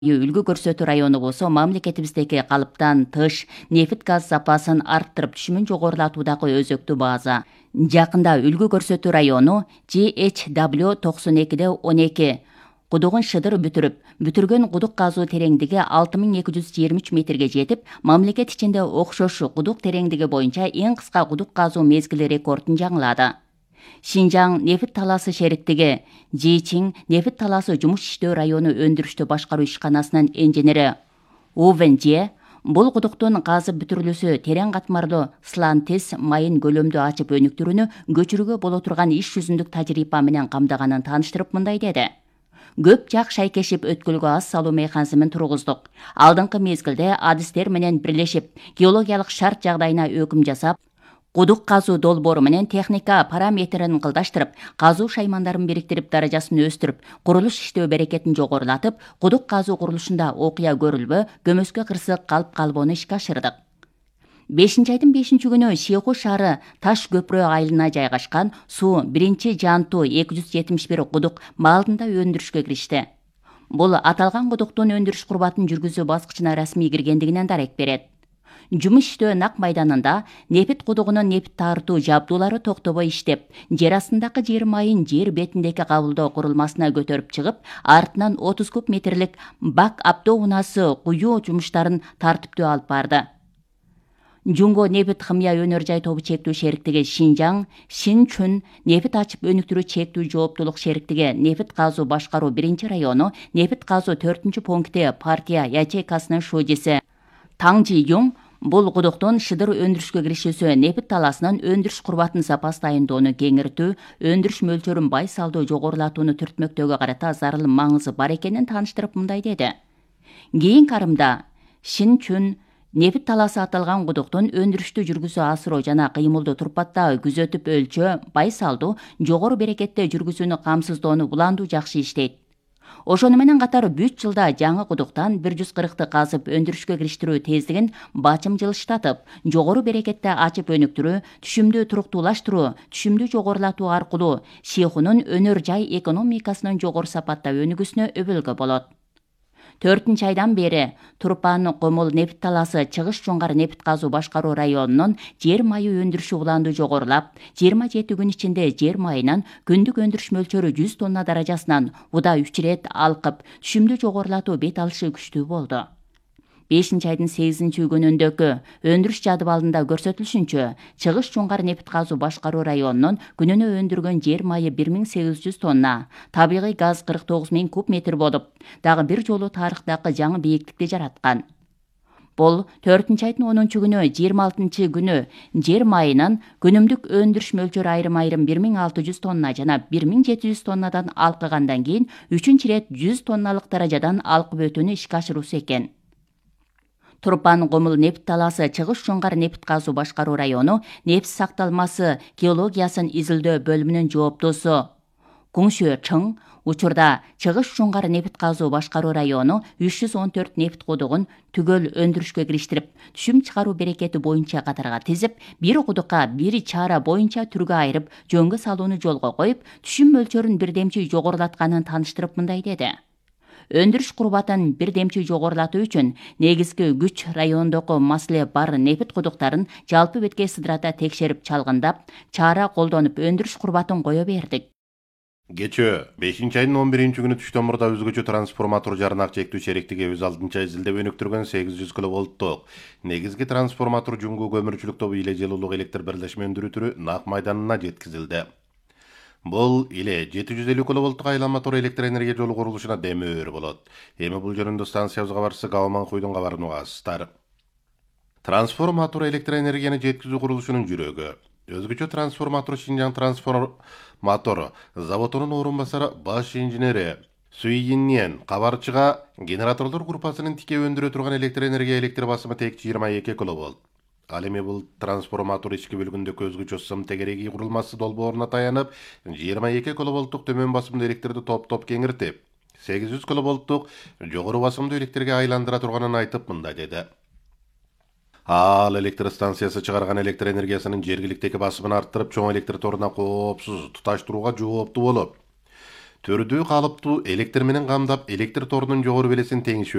үлгү көрсөтүү району болсо мамлекетибиздеги калыптан тыш нефть газ запасын арттырып түшүмүн жогорулатуудагы өзөктүү база. Жакында үлгү көрсөтүү району GHW 92/12 кудугун шыдыр бүтүргөн кудук казуу тереңдиги 6223 метрге жетип, мамлекет ичинде окшош кудук тереңдиги боюнча эң кыска кудук казуу мезгили рекордун жаңылады. Шинжаң нефть таласы шериктиги Жичин нефть таласы жумуш иштөө району өндүрүштү башкаруу ишканасынын инженери Увен Же бул кудуктун казып бүтүрүлүүсү терең катмарлуу слантес майын көлөмдүү ачып өнүктүрүүнү көчүрүүгө боло турган иш жүзүндүк тажрыйба менен камдаганын тааныштырып мындай деди. Көп жак шайкешип өткөлгө аз салуу механизмин тургуздук. Алдыңкы мезгилде адистер менен бирлешип, геологиялык шарт жагдайына өкүм жасап, кудук казуу долбоору менен техника параметрин кылдаштырып, казуу шаймандарын бириктирип, даражасын өстүрүп, курулуш иштөө берекетин жогорулатып, кудук казуу курулушунда окуя көрүлбө, көмөскө кырсык калп калбоону ишке ашырдык. 5-айдын 5-күнү Шейху шаары Таш көпүрө айылына жайгашкан суу 1-Жанту 271 кудук маалында өндүрүшкө киришти. Бул аталган кудуктун өндүрүш курбатын жүргүзүү баскычына расмий киргендигинен дарек берет. Жумуш иштөө Нак майданында нефть кудугунун нефть тартуу жабдуулары токтобой иштеп, жер астындагы жер майын жер бетиндеги кабылдоо курулмасына көтөрүп чыгып, артынан 30 куб метрлик бак автоунасы куюу жумуштарын тартиптүү алып барды. Жунго нефть химия өнөр жай тобу чектүү шериктиги Шинжаң Шинчүн нефть ачып өнүктүрүү чектүү жооптулук шериктиги нефть казуу башкаруу 1-району нефть казуу 4-пункти партия ячейкасынын шудиси Таң Жи Юң бул кудуктун шыдыр өндүрүшкө киришүүсү нефть таласынын өндүрүш курбатын запас дайындоону кеңиртүү, өндүрүш мөлчөрүн байсалдуу жогорулатууну түртмөктөөгө карата зарыл маңызы бар экенин тааныштырып мындай деди. Кийинки арымда Шинчүн нефть таласы аталган кудуктун өндүрүштү жүргүзүү асыруу жана кыймылды турпаттагы күзөтүп өлчөө, байсалдуу, жогору берекетте жүргүзүүнү камсыздоону буландуу жакшы иштейт. Ошону менен катар 3 жылда жаңы кудуктан 140ты казып өндүрүшкө кириштирүү тездигин бачым жылыштатып, жогору берекетте ачып өнүктүрүү, түшүмдү туруктуулаштыруу, түшүмдү жогорулатуу аркылуу Шейхунун өнөр жай экономикасынын жогору сапатта өнүгүүсүнө өбөлгө болот. 4-айдан бери Турпан Комул нефть таласы Чыгыш Жоңгар нефть казуу башкаруу районунун жер майы өндүрүшү уланду жогорулап, 27 күн ичинде жер майынын күндүк өндүрүш мөлчөрү 100 тонна даражасынан уда 3 рет алкып, түшүмдү жогорулатуу бет алышы күчтүү болду. 5-айдын 8-күнүндөгү өндүрүш жадыбалында көрсөтүлүшүнчө, Чыгыш Жоңгар нефть казуу башкаруу районунун күнүнө өндүргөн жер майы 1800 тонна, табигый газ 49 000 куб метр болуп, дагы бир жолу тарыхтагы жаңы бийиктикти жараткан. Бул 4-айдын 10-күнү 26-күнү жер майынын күнүмдүк өндүрүш мөлчөрү айрым-айрым 1600 тонна жана 1700 тоннадан алкыгандан кийин 3 рет 100 тонналык даражадан алкып өтүүнү ишке ашыруусу экен. Турпан Комул нефть таласы Чыгыш Жоңгар нефть казуу башкаруу району нефть сакталмасы геологиясын изилдөө бөлүмүнүн жооптуусу Куңшө Чың учурда Чыгыш Жоңгар нефть казуу башкаруу району 314 нефть кудугун түгөл өндүрүшкө кириштирип, түшүм чыгаруу берекети боюнча катарга тизип, бир кудукка бир чара боюнча түргө айырып, жөнгө салууну жолго коюп, түшүм мөлчөрүн бирдемчи жогорулатканын тааныштырып мындай деди. Өндүрүш курбатын бирдемчи жогорулатуу үчүн негизги күч райондогу маселе бар нефть кудуктарын жалпы бетке сыдырата текшерип чалгындап, чара колдонуп өндүрүш курбатын кое бердик. Кечээ 5-айдын 11-күнү түштөн мурда өзгөчө трансформатор жарнак чектүү шериктиги өз алдынча изилдеп өнүктүргөн 800 киловолттук негизги трансформатор Жуңгу көмүрчүлүк тобу иле жылуулук электр бирлешме өндүрүү Нак майданына жеткизилди. Бул иле 750 киловолттук айланма тор электр энергия жолу курулушуна демөөр болот. Эми бул жөнүндө станциябызга барсы Кааман Куйдун кабарын угасыздар. Трансформатор электр энергияны жеткизүү курулушунун жүрөгү. Өзгөчө трансформатор Шинжаң трансформатор заводунун орун басары баш инженери Суйиннен кабарчыга генераторлор группасынын тике өндүрө турган электр энергия электр басымы тек 22 киловолт. Ал эми бул трансформатор ички бөлүгүндөгү өзгөчө сым тегереги курулмасы долбооруна таянып, 22 киловолттук төмөн басымдуу электрди топ-топ кеңиртип, 800 киловолттук жогору басымдуу электрге айландыра турганын айтып мындай деди. Ал электр станциясы чыгарган электр энергиясынын жергиликтеги басымын арттырып, чоң электр торуна коопсуз туташтырууга жооптуу болуп, Төрдүү калыптуу электр менен камдап, электр торунун жогору белесин теңиш